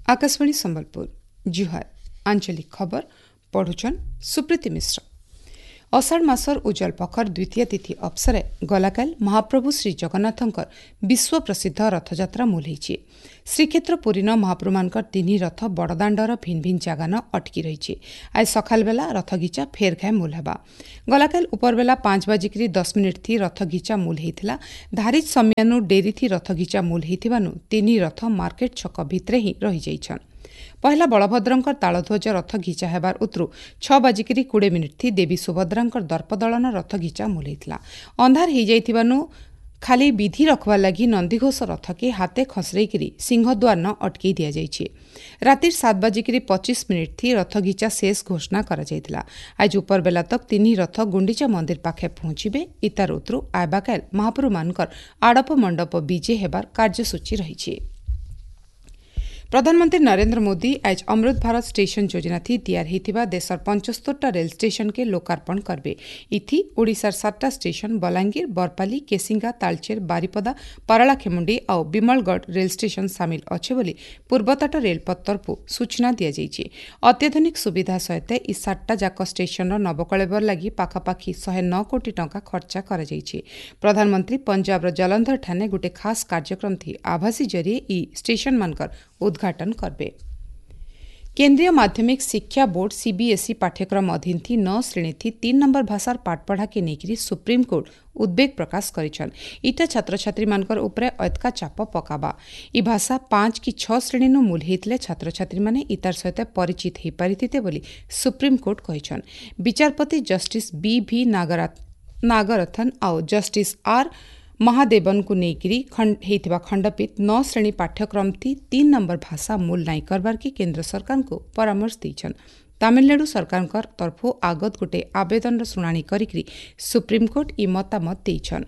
आकाशवाणी संबलपुर जुहार आंचलिक खबर पढ़ुछन सुप्रीति मिश्र। अषाढ़ मासर उज्जवल पखर द्वितीय तिथि अवसर गलाकाल महाप्रभु श्री जगन्नाथंकर विश्व प्रसिद्ध रथयात्रा मूल होईछि। श्रीक्षेत्र पुरीन महाप्रभुमानकर तीन रथ बड़दाण्डर भिन्न भिन्न जगान अटकी रही। आज सकाल बेला रथगीचा फेर घाए मूल हेबा। गलाकाल उपरबेला 5:10 थी रथगीचा मूल होइथिला। धारिज समयानु डेरी थी रथगीचा मूल होइथिबानु तीन रथ मार्केट छक भितरे ही रही जाइछन। पहला बलभद्रंकर तालध्वज रथ घिचा हेबार उतरु 6:20 थी देवी सुभद्रांकर दर्पदलन रथ घिचा मूल होइथिला। अंधार हो जाइथिबानु खाली विधि रखवा लगी नंदीघोष रथ के हाथे खसरेकरी सिंहद्वार न अटकई दिया जाइछि। राति 7:25 थी रथ घिचा शेष घोषणा करा जाइथिला। आज ऊपर बेला तक तीन रथ गुंडीचा मंदिर पाखे पहुंचीबे। इतार उतरु आबाकाल महाप्रभु मानकर आड़प मंडप विजे हेबार कार्यसूची रहिछि। प्रधानमंत्री नरेंद्र मोदी आज अमृत भारत स्टेशन योजना थी तैयार होइथिबा देशर 75टा रेल स्टेशन के लोकार्पण करबे। इथि ओडिशार 7टा स्टेशन बलांगीर, बरपाली, केसिंगा, तालचेर, बारिपदा, पारलाखेमुंडी और बिमलगढ़ रेल स्टेशन सामिल अच्छे बोली पूर्वतट रेलपथ तरफु सूचना दिया जाइछि। अत्याधुनिक सुविधा सहित इ 7टा जाक स्टेशन नवकलेबर लगी पाखापाखि 109 कोटी टंका खर्चा करा जाइछि। प्रधानमंत्री पंजाब जलंधर ठाने गोटे खास कार्यक्रम थी आभासी जरिए इ स्टेशन मानकर उद्घाटन करबे। केंद्रीय माध्यमिक शिक्षा बोर्ड सीबीएसई पाठ्यक्रम अधीन थी 9 श्रेणी थी 3 नंबर भाषार पाठपढ़ा के नेकरी सुप्रीम कोर्ट उद्वेग प्रकाश करिछन। इटा छात्र छात्री मानकर उपरे अतका चाप पकाबा। इ भाषा 5 कि 6 श्रेणी नु मूल हेतले छात्र छात्री माने इतार सहित परिचित हे परिथिते बोली सुप्रीम कोर्ट कहिछन। विचारपति जस्टिस बी नागरथन और जस्टिस आर महादेवन को नेकरी हेतिबा खंडपीठ 9 श्रेणी पाठ्यक्रम थी 3 नंबर भाषा मूल नाई करबार की केंद्र सरकार को परामर्श दैछन। तमिलनाडु सरकार तरफु आगत गोटे आवेदन शुणाणी करिकरी सुप्रीम कोर्ट इ मतामत दैछन।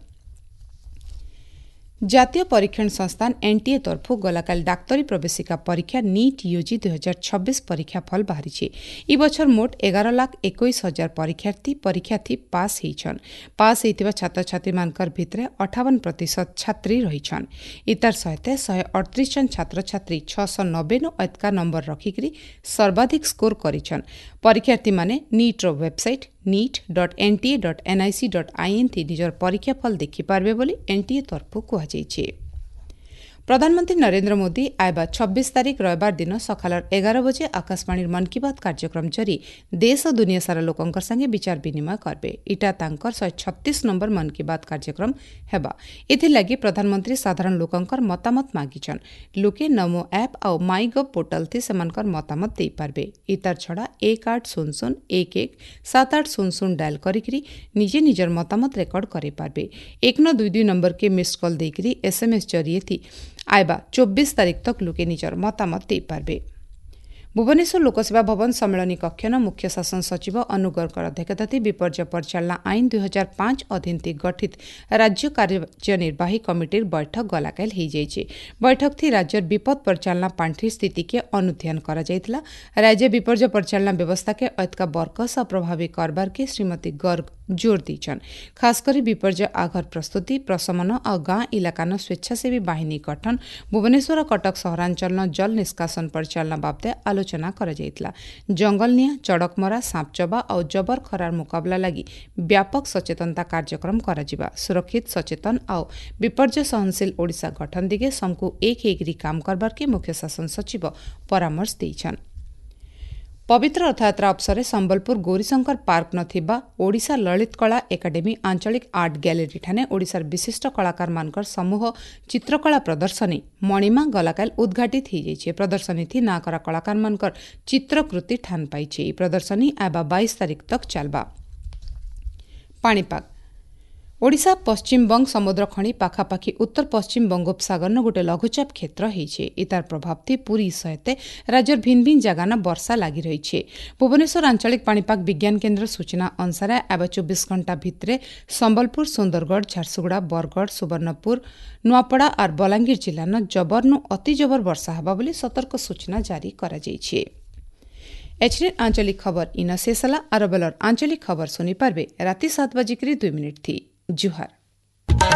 जातीय परीक्षण संस्थान एनटीए तरफु गलाकाल डाक्तरी प्रवेशिका परीक्षा नीट यूजी 2026 परीक्षा फल बाहरी। इ बछर मोट 11,21,000 परीक्षार्थी परीक्षा थी पास होइछन। पास होइतिबा छात्र छात्री मानकर भितरे 58% छात्री रहिछन। इतार सहित 138 जन छात्र छात्री 690 नु अतका नंबर रखिकरी सर्वाधिक स्कोर करिछन। परीक्षार्थी माने नीट रो वेबसाइट neet.nta.nic.in थी निजर परीक्षा फल देखि पारबे बोली एनटीए तरफु कहा जाइछे। प्रधानमंत्री नरेंद्र मोदी आयबा 26 तारीख रविवार दिन सकाल 11 बजे आकाशवाणी मन की बात कार्यक्रम जरी देश और दुनिया सारा लोकंकर संगे विचार विनिमय करबे। इटा तांकर 136 नंबर मन की बात कार्यक्रम हेबा। एथि लगी प्रधानमंत्री साधारण लोकंकर मतामत मागिछन। लोके नमो ऐप और माई गव पोर्टल थी सेमानकर मतामत देई पारबे। इतार छड़ा 1800-11-7800 डायल करिकरी निजे निजर मतामत रेकर्ड करे पारबे। 1922 नंबर के मिस्ड कॉल देकरी एसएमएस जरिए थी आयबा 24 तारीख तक लोके निजर मतामत दे पारबे। भुवनेश्वर लोकसेवा भवन सम्मेलनी कक्षन मुख्य शासन सचिव अनुगरकर अध्यक्षताथी विपर्य परिचालना आईन 2005 अधीन गठित राज्य कार्यनिर्वाही कमिटिर बैठक गलाकाल हो जाइए। बैठक थी राज्यर विपद परिचालना पांठिर स्थिति के अनुध्यान करा जाइथिला। राज्य विपर्य परिचालना व्यवस्था के अतका बरकस प्रभावी करबार के श्रीमती गर्ग जोर दीछन। खासकर विपर्य आघर प्रस्तुति प्रशमन और गाँ इलाकान स्वेच्छासेवी बाहिनी गठन भुवनेश्वर कटक सहरांचल जल निष्कासन परिचालना बाबदे आलोचना करा जाइथिला। जंगल निया चड़कमरा सांपचबा और जबर खरार मुकाबला लगी व्यापक सचेतनता कार्यक्रम कराजिबा। सुरक्षित सचेतन और विपर्य सहनशील ओडिशा गठन दिगे समकु एक हेकरी काम करबार के मुख्य शासन सचिव परामर्श दैछन। पवित्र रथयात्रा अवसर संबलपुर गौरीशंकर पार्क नथिबा ओडिशा ललित कला एकाडेमी आंचलिक आर्ट गैलरी ठाने ओडिशार विशिष्ट कलाकार मानकर समूह चित्रकला प्रदर्शनी मणिमा गलाकाल उद्घाटित हो जाइए। प्रदर्शनी थी नाकरा कलाकार मानकर चित्रकृति ठान पाइछे। प्रदर्शनी आबा 22 तारीख तक चलबा। पाणीपाग ओडिशा पश्चिम बंग समुद्र खणी पाखापाखि उत्तर पश्चिम बंगोपसागर गोटे लघुचाप क्षेत्र होइछे। इतार प्रभाव थी पुरी सहित राज्यर भिन्न भिन्न जगान वर्षा लगी रही। भुवनेश्वर आंचलिक पाणीपाग विज्ञान केन्द्र सूचना अनुसार आबा 24 घंटा भितरे संबलपुर, सुंदरगढ़, झारसुगुड़ा, बरगढ़, सुवर्णपुर, नुआपड़ा और बलांगीर जिलान जबरनु अति जबर वर्षा हवा बोली सतर्क सूचना जारी करा जाइछे। एचनेट आंचलिक खबर इन शेषला आरबलर आंचलिक खबर सुनी पारबे राति 7:02 थी। जुहार।